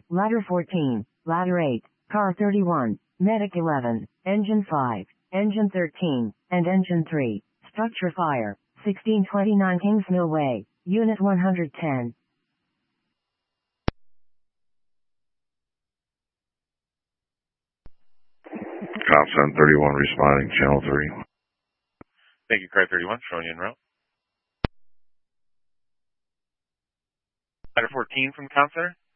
Ladder 14, Ladder 8, Car 31, Medic 11, Engine 5, Engine 13, and Engine 3. Structure fire, 1629 Kingsmill Way, Unit 110. Cop 731 responding, Channel 3. Thank you, Car 31, showing you en route. Ladder 14 from Comm Center.